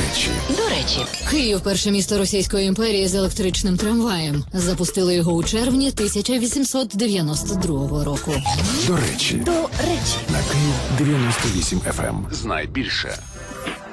До речі, Київ – перше місто Російської імперії з електричним трамваєм. Запустили його у червні 1892 року. До речі. до речі. На Київ 98 FM. Знай більше.